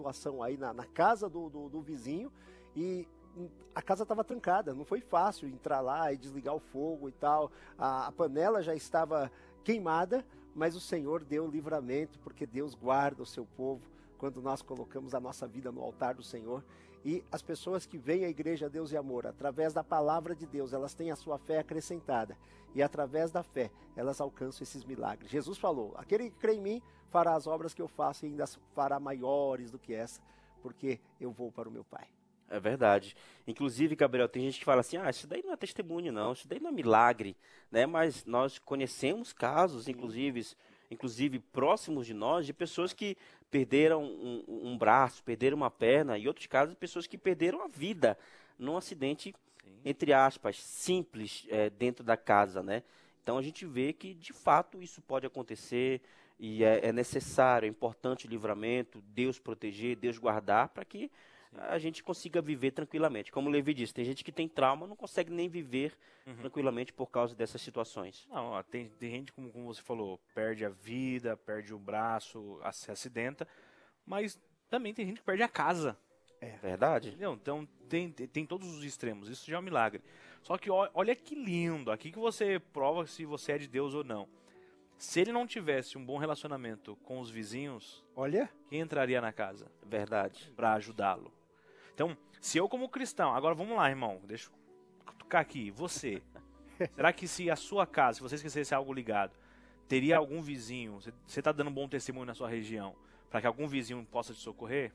situação aí na casa do vizinho, e a casa estava trancada, não foi fácil entrar lá e desligar o fogo e tal, a panela já estava queimada, mas o Senhor deu livramento, porque Deus guarda o seu povo quando nós colocamos a nossa vida no altar do Senhor. E as pessoas que vêm à igreja Deus e Amor, através da palavra de Deus, elas têm a sua fé acrescentada, e através da fé elas alcançam esses milagres. Jesus falou: aquele que crê em mim fará as obras que eu faço e ainda fará maiores do que essa, porque eu vou para o meu Pai. É verdade. Inclusive, Gabriel, tem gente que fala assim, isso daí não é testemunho não, isso daí não é milagre, né? Mas nós conhecemos casos, inclusive próximos de nós, de pessoas que perderam um braço, perderam uma perna, e outros casos, pessoas que perderam a vida num acidente, entre aspas, simples, dentro da casa, né? Então a gente vê que, de fato, isso pode acontecer, e é necessário, é importante o livramento, Deus proteger, Deus guardar, para que a gente consiga viver tranquilamente. Como o Levi disse, tem gente que tem trauma, não consegue nem viver tranquilamente por causa dessas situações. Não, ó, tem gente, como você falou, perde a vida, perde o braço, se acidenta, mas também tem gente que perde a casa. É verdade. Entendeu? Então tem todos os extremos, isso já é um milagre. Só que olha que lindo, aqui que você prova se você é de Deus ou não. Se ele não tivesse um bom relacionamento com os vizinhos, olha, quem entraria na casa? Verdade. Para ajudá-lo. Então, se eu como cristão, agora vamos lá, irmão, deixa eu tocar aqui, você, será que se a sua casa, se você esquecesse algo ligado, teria algum vizinho, você está dando um bom testemunho na sua região, para que algum vizinho possa te socorrer?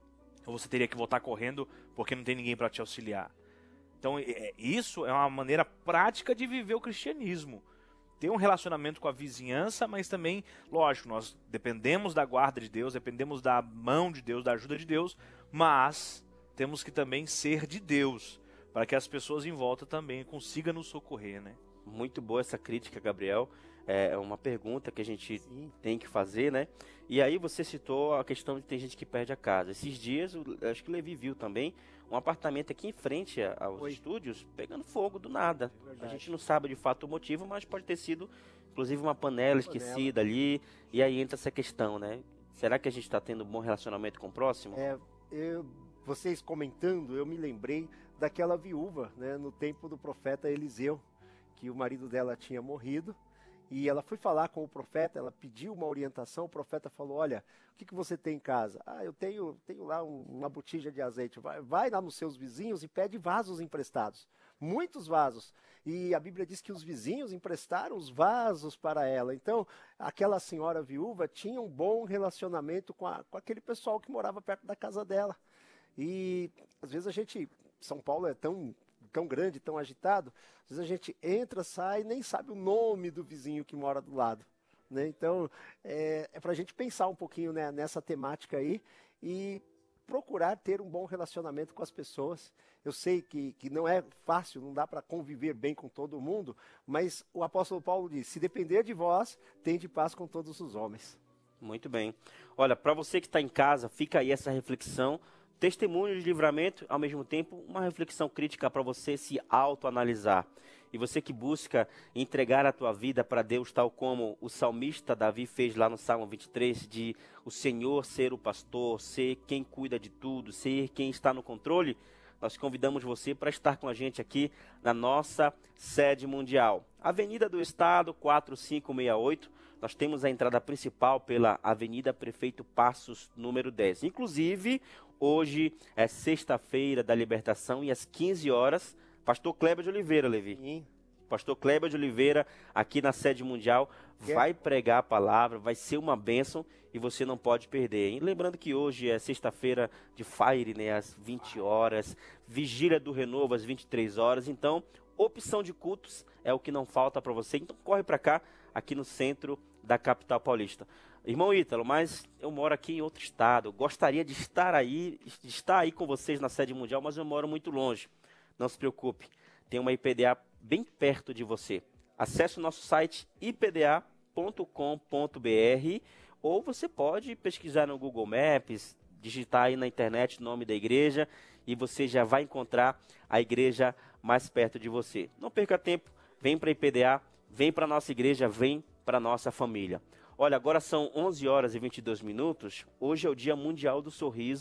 Ou você teria que voltar correndo porque não tem ninguém para te auxiliar? Então, isso é uma maneira prática de viver o cristianismo. Ter um relacionamento com a vizinhança, mas também, lógico, nós dependemos da guarda de Deus, dependemos da mão de Deus, da ajuda de Deus, mas temos que também ser de Deus, para que as pessoas em volta também consigam nos socorrer, né? Muito boa essa crítica, Gabriel. É uma pergunta que a gente tem que fazer, né? E aí você citou a questão de ter gente que perde a casa. Esses dias, acho que o Levi viu também, um apartamento aqui em frente aos estúdios pegando fogo do nada. A gente não sabe de fato o motivo, mas pode ter sido, inclusive, uma panela esquecida ali. E aí entra essa questão, né? Será que a gente está tendo um bom relacionamento com o próximo? Vocês comentando, eu me lembrei daquela viúva, né, no tempo do profeta Eliseu, que o marido dela tinha morrido, e ela foi falar com o profeta, ela pediu uma orientação, o profeta falou: olha, o que você tem em casa? Eu tenho lá uma botija de azeite, vai lá nos seus vizinhos e pede vasos emprestados, muitos vasos. E a Bíblia diz que os vizinhos emprestaram os vasos para ela. Então, aquela senhora viúva tinha um bom relacionamento com aquele pessoal que morava perto da casa dela. E às vezes São Paulo é tão grande, tão agitado, às vezes a gente entra, sai, nem sabe o nome do vizinho que mora do lado, né? Então, é para a gente pensar um pouquinho, né, nessa temática aí e procurar ter um bom relacionamento com as pessoas. Eu sei que não é fácil, não dá para conviver bem com todo mundo, mas o apóstolo Paulo diz: se depender de vós, tende paz com todos os homens. Muito bem. Olha, para você que está em casa, fica aí essa reflexão. Testemunho de livramento, ao mesmo tempo, uma reflexão crítica para você se autoanalisar. E você que busca entregar a tua vida para Deus, tal como o salmista Davi fez lá no Salmo 23, de o Senhor ser o pastor, ser quem cuida de tudo, ser quem está no controle, nós convidamos você para estar com a gente aqui na nossa sede mundial. Avenida do Estado, 4568. Nós temos a entrada principal pela Avenida Prefeito Passos, número 10. Inclusive, hoje é sexta-feira da libertação e às 15 horas, pastor Kleber de Oliveira, Levi. Sim. Pastor Kleber de Oliveira, aqui na sede mundial, vai pregar a palavra, vai ser uma bênção e você não pode perder. E lembrando que hoje é sexta-feira de Fire, né, às 20 horas, Vigília do Renovo às 23 horas. Então, opção de cultos é o que não falta para você. Então, corre para cá, aqui no centro da capital paulista. Irmão Ítalo, mas eu moro aqui em outro estado, gostaria de estar aí com vocês na sede mundial, mas eu moro muito longe. Não se preocupe, tem uma IPDA bem perto de você. Acesse o nosso site ipda.com.br ou você pode pesquisar no Google Maps, digitar aí na internet o nome da igreja e você já vai encontrar a igreja mais perto de você. Não perca tempo, vem para a IPDA, vem para a nossa igreja, vem para a nossa família. Olha, agora são 11 horas e 22 minutos, hoje é o Dia Mundial do Sorriso.